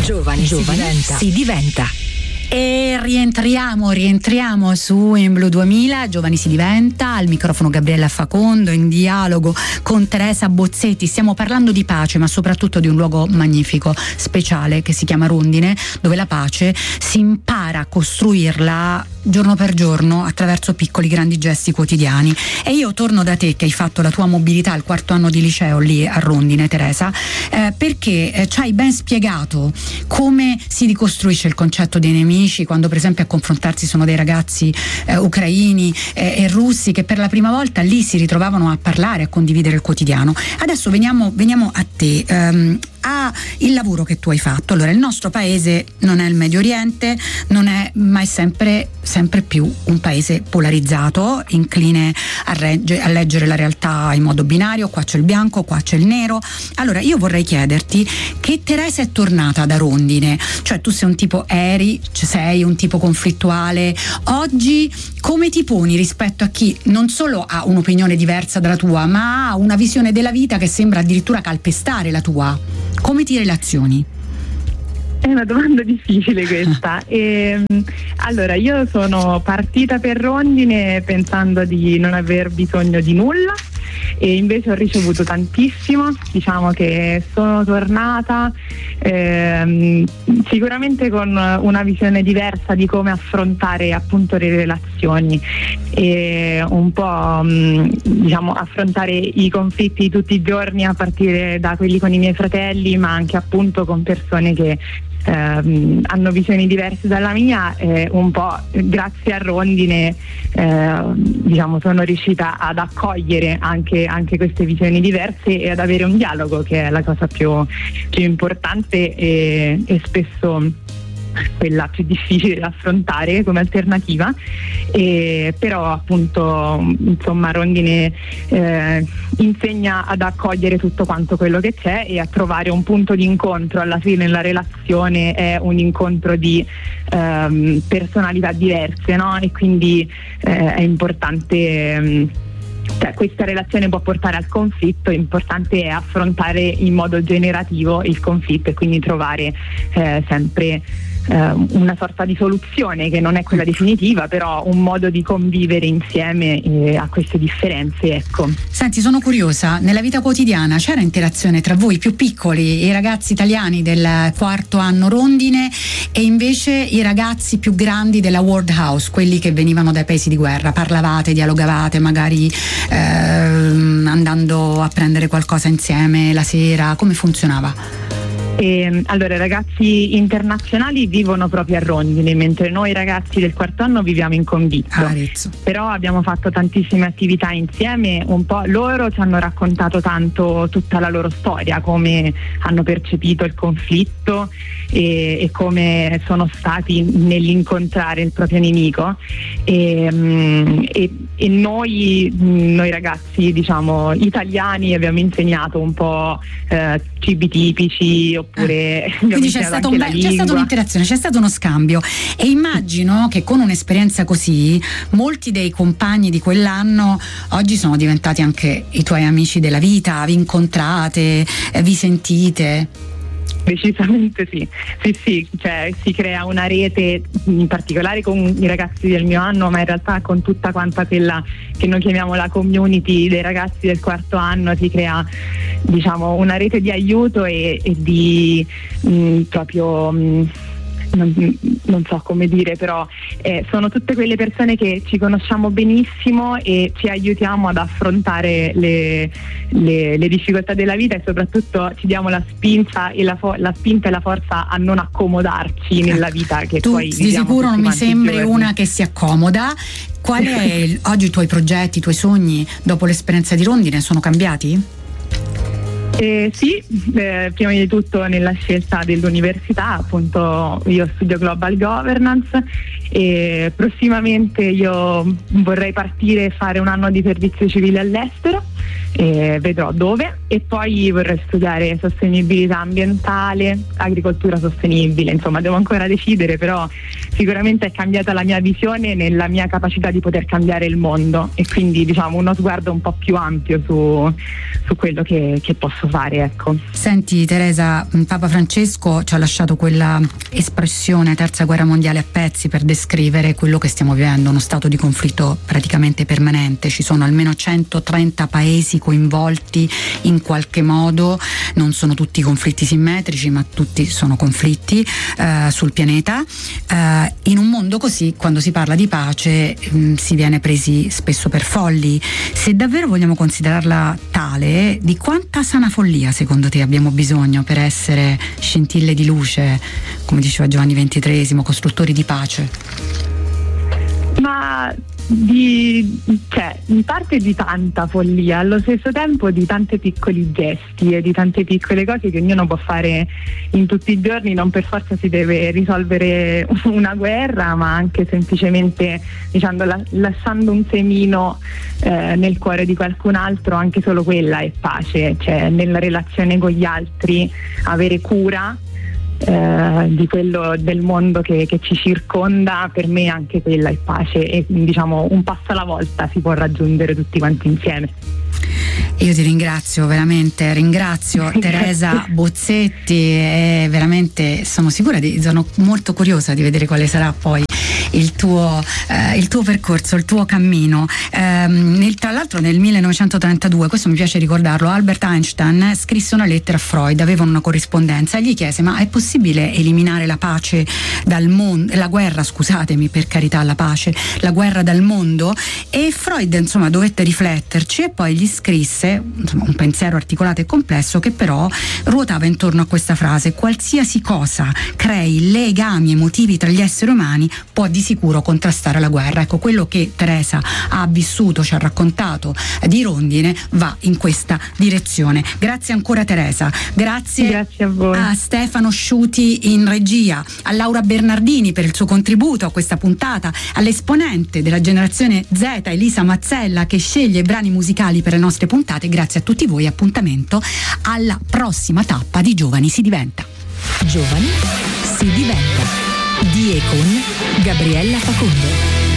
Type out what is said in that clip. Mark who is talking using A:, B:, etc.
A: Giovani si diventa.
B: E rientriamo su In Blu 2000, Giovani si diventa, al microfono Gabriella Facondo, in dialogo con Teresa Bozzetti. Stiamo parlando di pace, ma soprattutto di un luogo magnifico, speciale, che si chiama Rondine, dove la pace si impara a costruirla giorno per giorno attraverso piccoli grandi gesti quotidiani. E io torno da te, che hai fatto la tua mobilità al 4º anno di liceo lì a Rondine, Teresa, perché ci hai ben spiegato come si ricostruisce il concetto dei nemici, quando per esempio a confrontarsi sono dei ragazzi ucraini e russi che per la prima volta lì si ritrovavano a parlare, a condividere il quotidiano. Adesso veniamo a te, a il lavoro che tu hai fatto. Allora, il nostro paese non è il Medio Oriente, non è mai sempre più un paese polarizzato, incline a leggere la realtà in modo binario: qua c'è il bianco, qua c'è il nero. Allora io vorrei chiederti che Teresa è tornata da Rondine, cioè tu sei un tipo sei un tipo conflittuale. Oggi come ti poni rispetto a chi non solo ha un'opinione diversa dalla tua, ma ha una visione della vita che sembra addirittura calpestare la tua? Come ti relazioni?
C: È una domanda difficile questa. Allora, io sono partita per Rondine pensando di non aver bisogno di nulla e invece ho ricevuto tantissimo. Diciamo che sono tornata sicuramente con una visione diversa di come affrontare appunto le relazioni e un po' diciamo affrontare i conflitti di tutti i giorni, a partire da quelli con i miei fratelli, ma anche appunto con persone che hanno visioni diverse dalla mia. Un po' grazie a Rondine diciamo sono riuscita ad accogliere anche queste visioni diverse e ad avere un dialogo, che è la cosa più importante e spesso quella più difficile da affrontare come alternativa. Però appunto insomma Rondine insegna ad accogliere tutto quanto quello che c'è e a trovare un punto di incontro. Alla fine la relazione è un incontro di personalità diverse, no? E quindi è importante, cioè, questa relazione può portare al conflitto, l'importante è affrontare in modo generativo il conflitto e quindi trovare sempre una sorta di soluzione che non è quella definitiva, però un modo di convivere insieme a queste differenze, ecco.
B: Senti, sono curiosa, nella vita quotidiana c'era interazione tra voi più piccoli, i ragazzi italiani del 4º anno Rondine, e invece i ragazzi più grandi della World House, quelli che venivano dai paesi di guerra? Parlavate, dialogavate, magari andando a prendere qualcosa insieme la sera? Come funzionava?
C: Allora, i ragazzi internazionali vivono proprio a Rondine, mentre noi ragazzi del 4º anno viviamo in Convitto. Però abbiamo fatto tantissime attività insieme. Un po' loro ci hanno raccontato tanto tutta la loro storia, come hanno percepito il conflitto e come sono stati nell'incontrare il proprio nemico. E noi ragazzi, diciamo, italiani, abbiamo insegnato un po' cibi tipici, oppure
B: quindi c'è stata un'interazione, c'è stato uno scambio, e immagino che con un'esperienza così molti dei compagni di quell'anno oggi sono diventati anche i tuoi amici della vita. Vi incontrate, vi sentite?
C: Decisamente sì, cioè si crea una rete, in particolare con i ragazzi del mio anno, ma in realtà con tutta quanta quella che noi chiamiamo la community dei ragazzi del 4º anno. Si crea, diciamo, una rete di aiuto e di proprio non so come dire, però sono tutte quelle persone che ci conosciamo benissimo e ci aiutiamo ad affrontare le difficoltà della vita, e soprattutto ci diamo la spinta e la forza a non accomodarci nella vita che
B: tu
C: poi
B: di sicuro non mi sembri una che si accomoda. Qual è oggi i tuoi progetti, i tuoi sogni dopo l'esperienza di Rondine? Sono cambiati?
C: Sì, prima di tutto nella scelta dell'università, appunto io studio Global Governance e prossimamente io vorrei partire e fare un anno di servizio civile all'estero, vedrò dove, e poi vorrei studiare sostenibilità ambientale, agricoltura sostenibile, insomma devo ancora decidere, però sicuramente è cambiata la mia visione nella mia capacità di poter cambiare il mondo, e quindi diciamo uno sguardo un po' più ampio su quello che posso fare, ecco.
B: Senti Teresa, Papa Francesco ci ha lasciato quella espressione terza guerra mondiale a pezzi per descrivere quello che stiamo vivendo, uno stato di conflitto praticamente permanente. Ci sono almeno 130 paesi coinvolti in qualche modo, non sono tutti conflitti simmetrici, ma tutti sono conflitti sul pianeta. In un mondo così, quando si parla di pace, si viene presi spesso per folli. Se davvero vogliamo considerarla tale, di quanta sana follia secondo te abbiamo bisogno per essere scintille di luce, come diceva Giovanni XXIII, costruttori di pace?
C: Ma in parte di tanta follia, allo stesso tempo di tanti piccoli gesti e di tante piccole cose che ognuno può fare in tutti i giorni. Non per forza si deve risolvere una guerra, ma anche semplicemente lasciando un semino nel cuore di qualcun altro, anche solo quella è pace, cioè nella relazione con gli altri avere cura di quello del mondo che ci circonda. Per me anche quella è pace, e diciamo un passo alla volta si può raggiungere tutti quanti insieme.
B: Io ti ringrazio, veramente ringrazio Teresa Bozzetti, e veramente sono molto curiosa di vedere quale sarà poi il tuo percorso, il tuo cammino. Tra l'altro nel 1932, questo mi piace ricordarlo, Albert Einstein scrisse una lettera a Freud, avevano una corrispondenza, e gli chiese: ma è possibile eliminare la pace dal mondo, la guerra, scusatemi, per carità, la pace, la guerra dal mondo? E Freud dovette rifletterci, e poi gli scrisse un pensiero articolato e complesso, che però ruotava intorno a questa frase: qualsiasi cosa crei legami emotivi tra gli esseri umani può di sicuro contrastare la guerra. Ecco, quello che Teresa ha vissuto, ci ha raccontato di Rondine, va in questa direzione. Grazie ancora Teresa, grazie
C: a voi,
B: a Stefano Sciuti in regia, a Laura Bernardini per il suo contributo a questa puntata, all'esponente della generazione Z Elisa Mazzella che sceglie i brani musicali per le nostre puntate. Grazie a tutti voi, appuntamento alla prossima tappa di Giovani si diventa.
A: Giovani si diventa, di e con Gabriella Facondo.